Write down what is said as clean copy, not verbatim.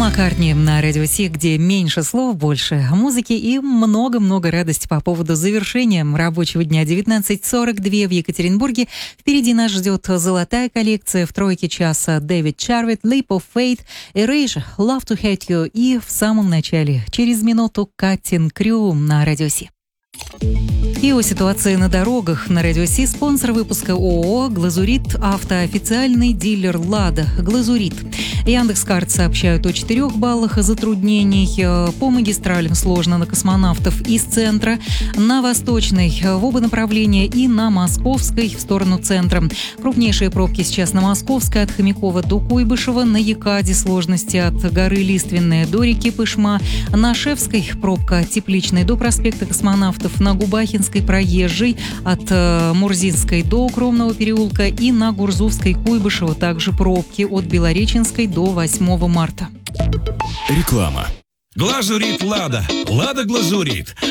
Маккартни на Радио Си, где меньше слов, больше музыки и много-много радости по поводу завершения рабочего дня. 19:42 в Екатеринбурге. Впереди нас ждет золотая коллекция. В тройке часа Дэвид Чарвит, Leap of Faith, Erasure, Love to Hate You. И в самом начале, через минуту, Cutting Crew на Радио Си. И о ситуации на дорогах на Радио Си. Спонсор выпуска ООО «Глазурит», автоофициальный дилер «Лада». «Глазурит». Яндекс.Карт сообщают о 4 баллах затруднений. По магистралям сложно на Космонавтов из центра, на Восточной в оба направления и на Московской в сторону центра. Крупнейшие пробки сейчас на Московской от Хомякова до Куйбышева, на Екаде сложности от горы Лиственная до реки Пышма, на Шевской пробка от Тепличной до проспекта Космонавтов, на Губахинской проезжей от Мурзинской до Укромного переулка и на Гурзувской Куйбышева также пробки от Белореченской до 8 марта. Реклама. Глазурит «Лада». «Лада Глазурит».